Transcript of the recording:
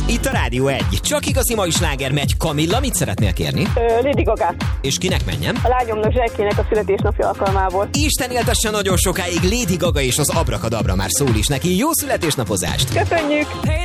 Itt a Rádió 1. Csak igazi mai sláger megy. Kamilla, mit szeretnél kérni? Lady Gaga. És kinek menjen? A lányomnak Zsekének a születésnapja alkalmából. Isten éltesse nagyon sokáig, Lady Gaga és az Abrakadabra már szól is neki. Jó születésnapozást! Köszönjük!